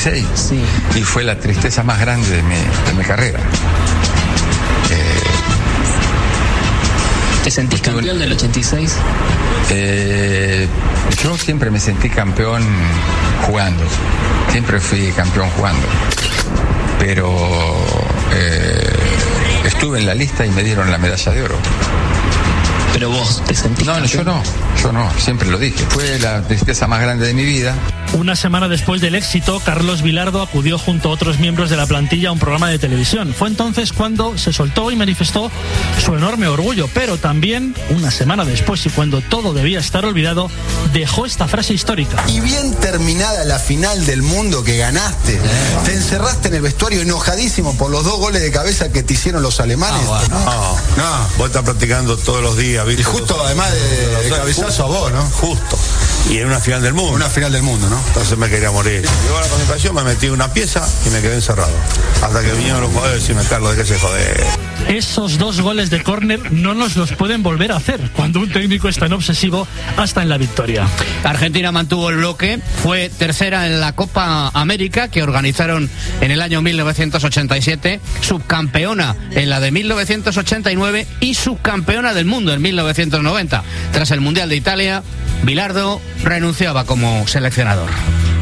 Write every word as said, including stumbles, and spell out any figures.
seis. Sí. Y fue la tristeza más grande de mi, de mi carrera. Eh, ¿Te sentís estuve, campeón del ochenta y seis? Eh, yo siempre me sentí campeón jugando. Siempre fui campeón jugando. Pero eh, estuve en la lista y me dieron la medalla de oro. Pero vos te sentís No, no, yo no, yo no, siempre lo dije. Fue la tristeza más grande de mi vida. Una semana después del éxito, Carlos Vilardo acudió junto a otros miembros de la plantilla a un programa de televisión. Fue entonces cuando se soltó y manifestó su enorme orgullo, pero también, una semana después y cuando todo debía estar olvidado, dejó esta frase histórica. Y bien terminada la final del mundo que ganaste, te encerraste en el vestuario enojadísimo por los dos goles de cabeza que te hicieron los alemanes. Ah, bueno. No, no, vos estás practicando todos los días, ¿viste? Y justo además de, de cabezazo a vos, ¿no? Justo. Y en una final del mundo. Una final del mundo, ¿no? Entonces me quería morir. Llegó a la concentración, me metí en una pieza y me quedé encerrado. Hasta que vinieron los jugadores y decirme, Carlos, ¿de qué se jode? Esos dos goles de córner no nos los pueden volver a hacer cuando un técnico es tan obsesivo hasta en la victoria. Argentina mantuvo el bloque, fue tercera en la Copa América que organizaron en el año mil novecientos ochenta y siete, subcampeona en la de mil novecientos ochenta y nueve y subcampeona del mundo en mil novecientos noventa. Tras el Mundial de Italia, Vilardo renunciaba como seleccionador.